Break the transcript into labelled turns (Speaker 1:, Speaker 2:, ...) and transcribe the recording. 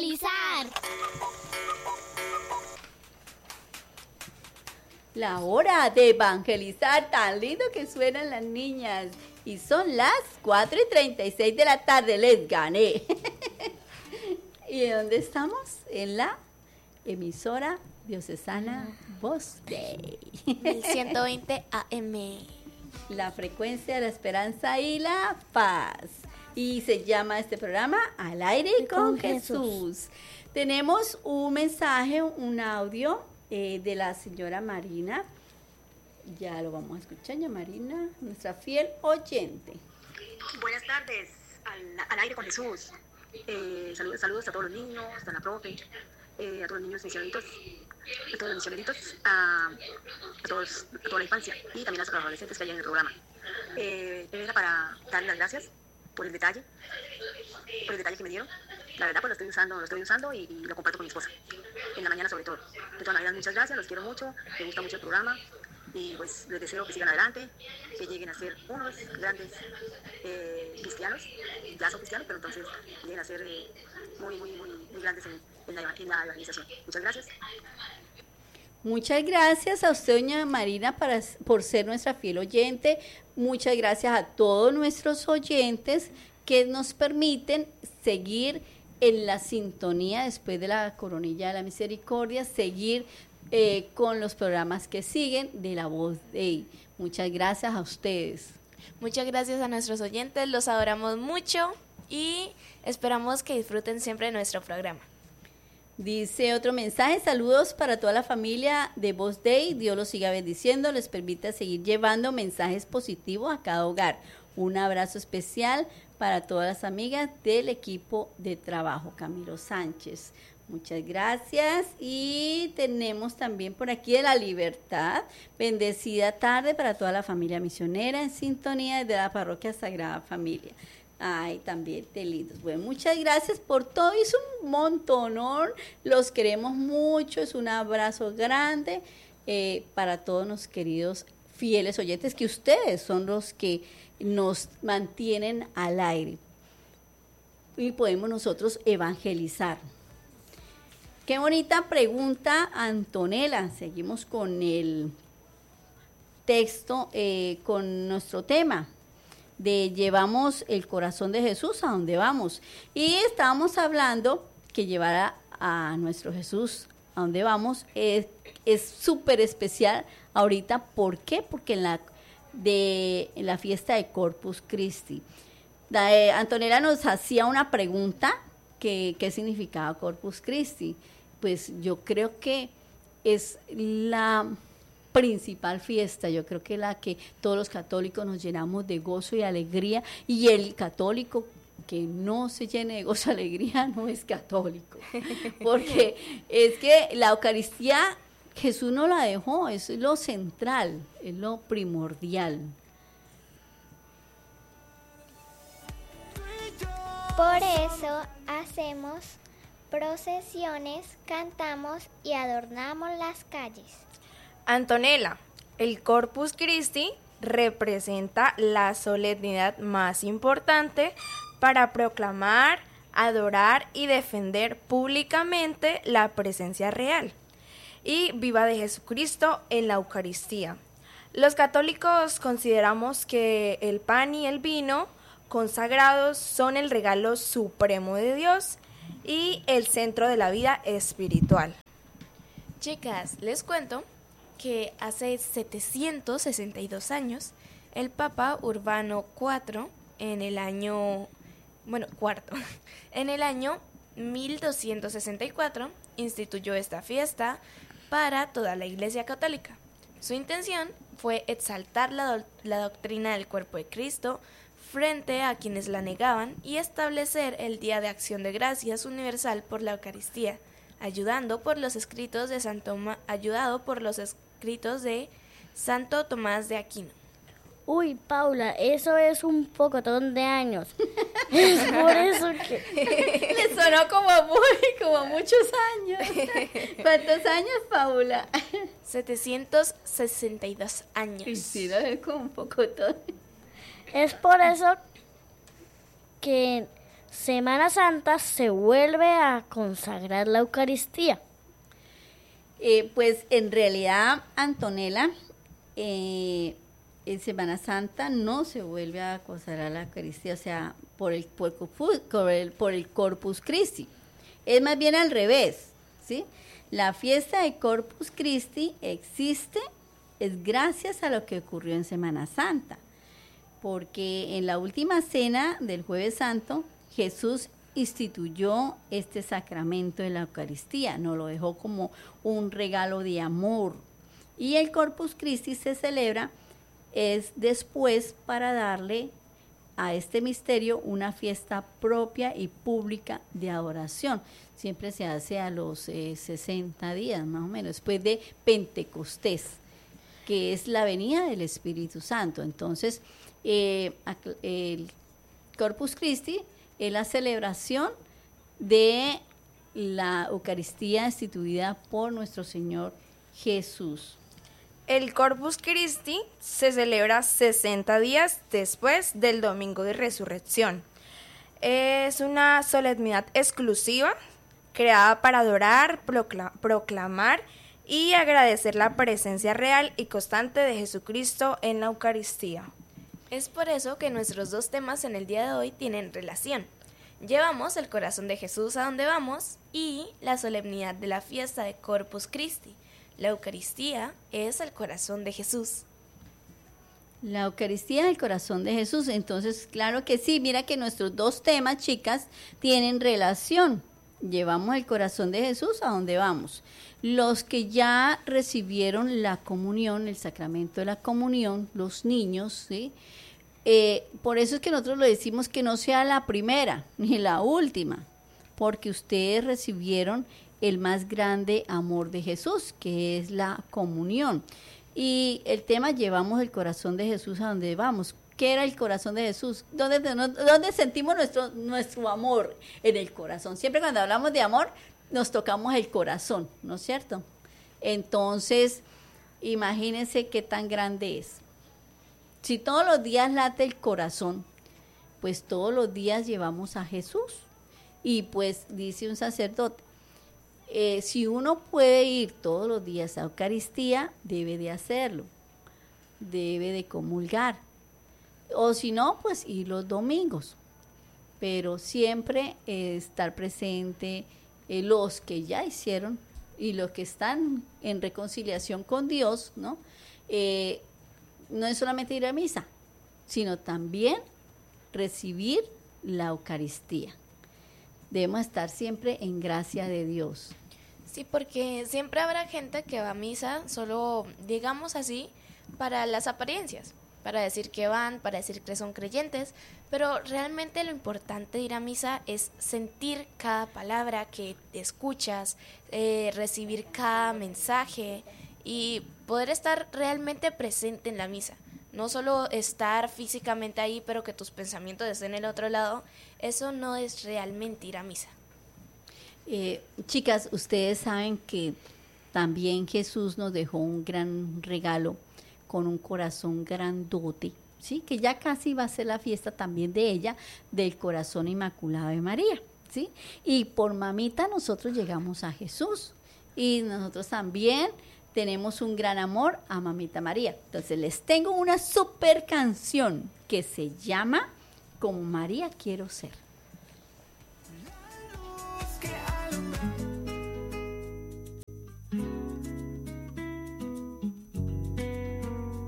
Speaker 1: evangelizar.
Speaker 2: La hora de evangelizar, tan lindo que suenan las niñas. Y son las 4:36 de la tarde, les gané. ¿Y dónde estamos? En la emisora diocesana Voz Day.
Speaker 1: 1120 AM.
Speaker 2: La frecuencia de la esperanza y la paz. Y se llama este programa Al aire con Jesús. Tenemos un mensaje, un audio de la señora Marina. Ya lo vamos a escuchar, ya Marina, nuestra fiel oyente.
Speaker 3: Buenas tardes, al aire con Jesús. Saludos a todos los niños, a la profe, a todos los niños misioneritos, a todos los misioneritos, a toda la infancia y también a los adolescentes que hay en el programa. Era para darles las gracias por el detalle que me dieron. La verdad, pues lo estoy usando y lo comparto con mi esposa, en la mañana sobre todo. De todas maneras, muchas gracias, los quiero mucho, me gusta mucho el programa y pues les deseo que sigan adelante, que lleguen a ser unos grandes cristianos, ya son cristianos, pero entonces lleguen a ser muy grandes en la evangelización. Muchas gracias.
Speaker 2: Muchas gracias a usted, doña Marina, por ser nuestra fiel oyente. Muchas gracias a todos nuestros oyentes que nos permiten seguir en la sintonía después de la Coronilla de la Misericordia, seguir con los programas que siguen de La Voz Day. Muchas gracias a ustedes.
Speaker 4: Muchas gracias a nuestros oyentes, los adoramos mucho y esperamos que disfruten siempre de nuestro programa.
Speaker 2: Dice otro mensaje, saludos para toda la familia de Voz Day, Dios los siga bendiciendo, les permita seguir llevando mensajes positivos a cada hogar. Un abrazo especial para todas las amigas del equipo de trabajo, Camilo Sánchez. Muchas gracias. Y tenemos también por aquí de La Libertad, bendecida tarde para toda la familia misionera en sintonía desde la parroquia Sagrada Familia. Ay, también de lindos. Bueno, muchas gracias por todo, es un montonón, los queremos mucho, es un abrazo grande para todos los queridos fieles oyentes, que ustedes son los que nos mantienen al aire y podemos nosotros evangelizar. Qué bonita pregunta, Antonella. Seguimos con el texto, con nuestro tema de llevamos el corazón de Jesús a donde vamos. Y estábamos hablando que llevar a nuestro Jesús a donde vamos es súper especial ahorita. ¿Por qué? Porque en la fiesta de Corpus Christi, Antonella nos hacía una pregunta, ¿qué significaba Corpus Christi? Pues yo creo que es la principal fiesta, yo creo que la que todos los católicos nos llenamos de gozo y alegría, y el católico que no se llene de gozo y alegría no es católico, porque es que la Eucaristía Jesús no la dejó, es lo central, es lo primordial.
Speaker 5: Por eso hacemos procesiones, cantamos y adornamos las calles.
Speaker 4: Antonella, el Corpus Christi representa la solemnidad más importante para proclamar, adorar y defender públicamente la presencia real y viva de Jesucristo en la Eucaristía. Los católicos consideramos que el pan y el vino consagrados son el regalo supremo de Dios y el centro de la vida espiritual. Chicas, les cuento que hace 762 años, el Papa Urbano IV, en el año 1264, instituyó esta fiesta para toda la Iglesia Católica. Su intención fue exaltar la doctrina del cuerpo de Cristo frente a quienes la negaban y establecer el Día de Acción de Gracias Universal por la Eucaristía, ayudado por los escritos de Santo Tomás de Aquino.
Speaker 6: Uy, Paula, eso es un pocotón de años. Es por eso que...
Speaker 2: Le sonó como muchos años. ¿Cuántos años, Paula?
Speaker 4: 762 años.
Speaker 2: Y sí, no es como un pocotón.
Speaker 6: Es por eso que Semana Santa se vuelve a consagrar la Eucaristía?
Speaker 2: Pues en realidad, Antonella, en Semana Santa no se vuelve a consagrar la Eucaristía, o sea, por el Corpus Christi. Es más bien al revés, ¿sí? La fiesta de Corpus Christi existe, es gracias a lo que ocurrió en Semana Santa, porque en la última cena del Jueves Santo, Jesús instituyó este sacramento de la Eucaristía, nos lo dejó como un regalo de amor. Y el Corpus Christi se celebra es después para darle a este misterio una fiesta propia y pública de adoración. Siempre se hace a los 60 días, más o menos, después de Pentecostés, que es la venida del Espíritu Santo. Entonces, el Corpus Christi es la celebración de la Eucaristía instituida por nuestro Señor Jesús.
Speaker 4: El Corpus Christi se celebra 60 días después del Domingo de Resurrección. Es una solemnidad exclusiva creada para adorar, proclamar y agradecer la presencia real y constante de Jesucristo en la Eucaristía.
Speaker 1: Es por eso que nuestros dos temas en el día de hoy tienen relación. Llevamos el corazón de Jesús a donde vamos y la solemnidad de la fiesta de Corpus Christi. La Eucaristía es el corazón de Jesús.
Speaker 2: La Eucaristía es el corazón de Jesús. Entonces, claro que sí, mira que nuestros dos temas, chicas, tienen relación. Llevamos el corazón de Jesús a donde vamos. Los que ya recibieron la comunión, el sacramento de la comunión, los niños, ¿sí? Por eso es que nosotros le decimos que no sea la primera ni la última, porque ustedes recibieron el más grande amor de Jesús, que es la comunión. Y el tema llevamos el corazón de Jesús a donde vamos. ¿Qué era el corazón de Jesús? ¿Dónde sentimos nuestro amor? En el corazón. Siempre cuando hablamos de amor, nos tocamos el corazón, ¿no es cierto? Entonces, imagínense qué tan grande es. Si todos los días late el corazón, pues todos los días llevamos a Jesús. Y pues dice un sacerdote, si uno puede ir todos los días a Eucaristía, debe de hacerlo, debe de comulgar, o si no, pues ir los domingos, pero siempre estar presente, los que ya hicieron y los que están en reconciliación con Dios, ¿no? No es solamente ir a misa, sino también recibir la Eucaristía. Debemos estar siempre en gracia de Dios.
Speaker 1: Sí, porque siempre habrá gente que va a misa solo, digamos así, para las apariencias, para decir que van, para decir que son creyentes, pero realmente lo importante de ir a misa es sentir cada palabra que escuchas, recibir cada mensaje y poder estar realmente presente en la misa. No solo estar físicamente ahí, pero que tus pensamientos estén en el otro lado, eso no es realmente ir a misa.
Speaker 2: Chicas, ustedes saben que también Jesús nos dejó un gran regalo con un corazón grandote, ¿sí? Que ya casi va a ser la fiesta también de ella, del corazón inmaculado de María, ¿sí? Y por mamita nosotros llegamos a Jesús y nosotros también tenemos un gran amor a Mamita María. Entonces les tengo una super canción que se llama Como María quiero ser.